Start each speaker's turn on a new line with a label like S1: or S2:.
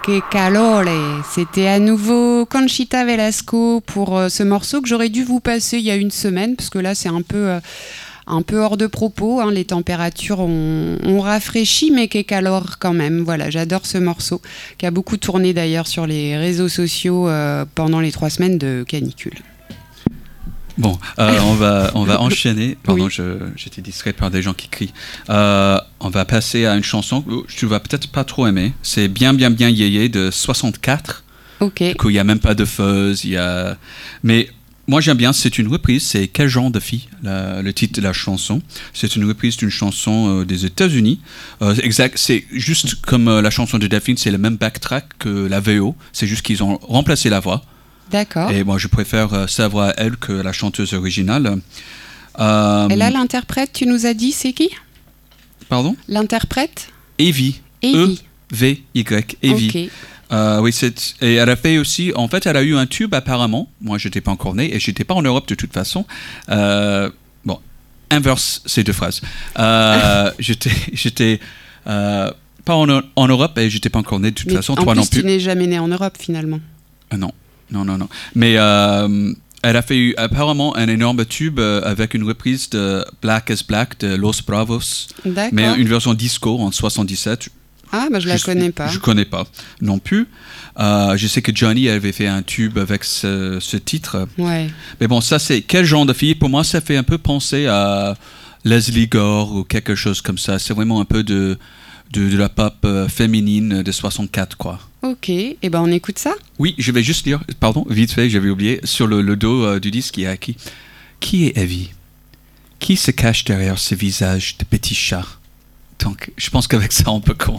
S1: Que calore. C'était à nouveau Conchita Velasco pour ce morceau que j'aurais dû vous passer il y a une semaine, parce que là c'est un peu hors de propos, hein. Les températures ont rafraîchi, mais que calore quand même. Voilà, j'adore ce morceau, qui a beaucoup tourné d'ailleurs sur les réseaux sociaux pendant les 3 semaines de canicule.
S2: Bon, on va enchaîner. Pardon,
S1: Oui.
S2: j'étais distrait par des gens qui crient. On va passer à une chanson que tu vas peut-être pas trop aimer. C'est Bien Yéyé de 64.
S1: Ok.
S2: Du coup, il n'y a même pas de fuzz. Mais moi, j'aime bien. C'est une reprise. C'est Quel genre de fille, le titre de la chanson. C'est une reprise d'une chanson des États-Unis. Exact. C'est juste comme la chanson de Delphine. C'est le même backtrack que la VO. C'est juste qu'ils ont remplacé la voix.
S1: D'accord.
S2: Et moi, je préfère sa voix à elle que la chanteuse originale.
S1: Et là, l'interprète, tu nous as dit, c'est qui ?
S2: Pardon ?
S1: L'interprète ?
S2: Evie.
S1: Evie.
S2: E-V-Y. Evie.
S1: Ok.
S2: Oui, et elle a fait aussi... En fait, elle a eu un tube apparemment. Moi, je n'étais pas encore né et je n'étais pas en Europe de toute façon. Bon, inverse ces deux phrases. J'étais pas en Europe et je n'étais pas encore né de toute façon. Toi non plus.
S1: Tu n'es jamais né en Europe finalement.
S2: Non. Mais elle a fait apparemment un énorme tube avec une reprise de Black is Black de Los Bravos.
S1: D'accord.
S2: Mais une version disco en 77.
S1: Ah, bah je la connais pas.
S2: Je connais pas non plus. Je sais que Johnny avait fait un tube avec ce titre.
S1: Ouais.
S2: Mais bon, ça c'est Quel genre de fille ? Pour moi, ça fait un peu penser à Leslie Gore ou quelque chose comme ça. C'est vraiment un peu de la pop féminine de 64, quoi.
S1: Ok, et ben on écoute ça ?
S2: Oui, je vais juste lire, pardon, vite fait, j'avais oublié, sur le dos du disque, il y a écrit « Qui est Evie ? Qui se cache derrière ce visage de petit chat ?» Donc, je pense qu'avec ça, on peut commencer.